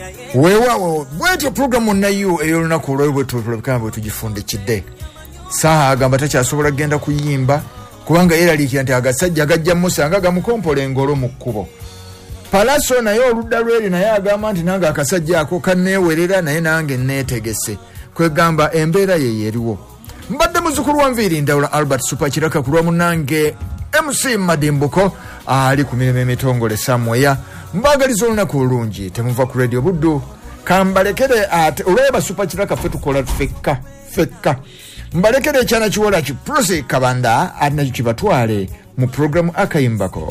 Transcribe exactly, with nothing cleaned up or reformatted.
wewa bwetyo programu nayo eyolunaku olwebwe tulabikamba tugifunde kidde saha agamba takyasobola genda kuyimba kubanga eraliikira nti agasajja agajja musanga gamukompola engolo mu kkubo. Palaso naye oludda lweri naye agamba nti nange akasajja ako kanneewerera naye nange neetegese kwegamba embeera ye yeriwo. Mbadde muzukulu wa Nviiri Ndawula Albert Super Kiraka kulwa munange M C Madimbuko ali ku mirimu emitongole Samweya. Mbagaliza olunaku olungi temuva ku radio Buddu kambalekere ate olweba Super Kiraka ffe tukola fekka fekka mbalekere ekyana kiwola ki Prose Kabanda adina kibatwale mu programu akayimbako.